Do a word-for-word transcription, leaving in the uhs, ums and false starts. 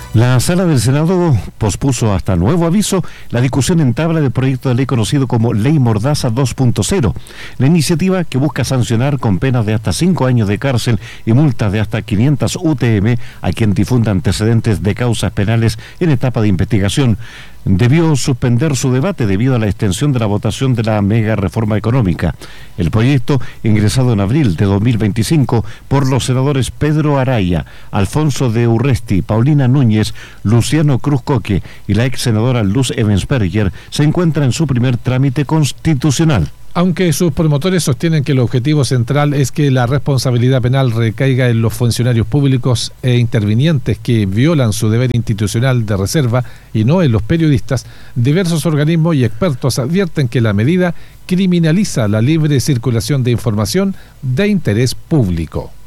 La Sala del Senado pospuso hasta nuevo aviso la discusión en tabla del proyecto de ley conocido como Ley Mordaza dos punto cero, la iniciativa que busca sancionar con penas de hasta cinco años de cárcel y multas de hasta quinientas U T M a quien difunda antecedentes de causas penales en etapa de investigación. Debió suspender su debate debido a la extensión de la votación de la mega reforma económica. El proyecto, ingresado en abril de dos mil veinticinco por los senadores Pedro Araya, Alfonso de Urresti, Paulina Núñez, Luciano Cruz Coque y la ex senadora Luz Ebensperger, se encuentra en su primer trámite constitucional. Aunque sus promotores sostienen que el objetivo central es que la responsabilidad penal recaiga en los funcionarios públicos e intervinientes que violan su deber institucional de reserva y no en los periodistas, diversos organismos y expertos advierten que la medida criminaliza la libre circulación de información de interés público.